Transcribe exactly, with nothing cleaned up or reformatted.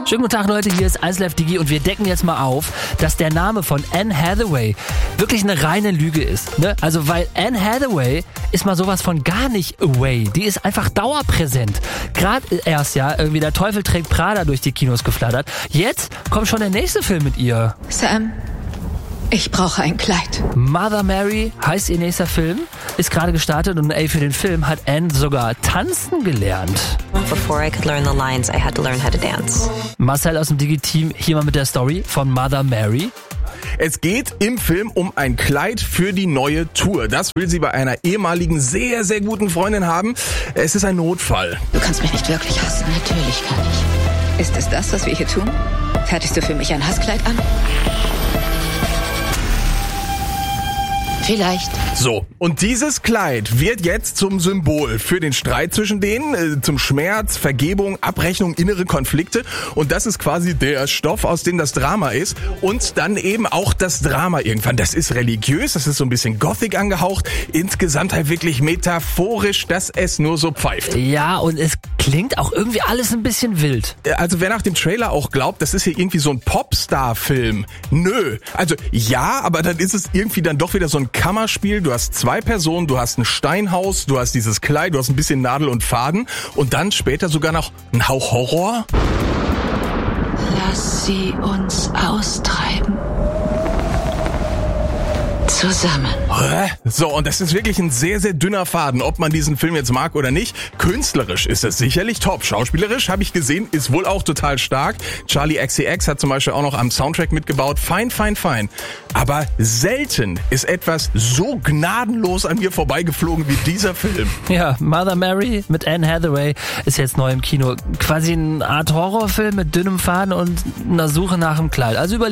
Schönen guten Tag, Leute, hier ist eins Live Digi und wir decken jetzt mal auf, dass der Name von Anne Hathaway wirklich eine reine Lüge ist. Ne? Also, weil Anne Hathaway ist mal sowas von gar nicht away. Die ist einfach dauerpräsent. Gerade erst ja irgendwie der Teufel trägt Prada durch die Kinos geflattert. Jetzt kommt schon der nächste Film mit ihr. Sam, ich brauche ein Kleid. Mother Mary heißt ihr nächster Film, ist gerade gestartet und ey, für den Film hat Anne sogar tanzen gelernt. Before I could learn the lines, I had to learn how to dance. Marcel aus dem Digi-Team hier mal mit der Story von Mother Mary. Es geht im Film um ein Kleid für die neue Tour. Das will sie bei einer ehemaligen, sehr, sehr guten Freundin haben. Es ist ein Notfall. Du kannst mich nicht wirklich hassen. Natürlich kann ich. Ist es das, was wir hier tun? Fertigst du für mich ein Hasskleid an? Vielleicht. So, und dieses Kleid wird jetzt zum Symbol für den Streit zwischen denen, äh, zum Schmerz, Vergebung, Abrechnung, innere Konflikte. Und das ist quasi der Stoff, aus dem das Drama ist. Und dann eben auch das Drama irgendwann. Das ist religiös, das ist so ein bisschen Gothic angehaucht. Insgesamt halt wirklich metaphorisch, dass es nur so pfeift. Ja, und es klingt auch irgendwie alles ein bisschen wild. Also wer nach dem Trailer auch glaubt, das ist hier irgendwie so ein Popstar-Film. Nö. Also ja, aber dann ist es irgendwie dann doch wieder so ein Kammerspiel. Du hast zwei Personen, du hast ein Steinhaus, du hast dieses Kleid, du hast ein bisschen Nadel und Faden und dann später sogar noch ein Hauch Horror. Lass sie uns austreiben. Zusammen. So, und das ist wirklich ein sehr, sehr dünner Faden, ob man diesen Film jetzt mag oder nicht. Künstlerisch ist es sicherlich top. Schauspielerisch, habe ich gesehen, ist wohl auch total stark. Charlie X C X hat zum Beispiel auch noch am Soundtrack mitgebaut. Fein, fein, fein. Aber selten ist etwas so gnadenlos an mir vorbeigeflogen wie dieser Film. Ja, Mother Mary mit Anne Hathaway ist jetzt neu im Kino. Quasi eine Art Horrorfilm mit dünnem Faden und einer Suche nach einem Kleid. Also über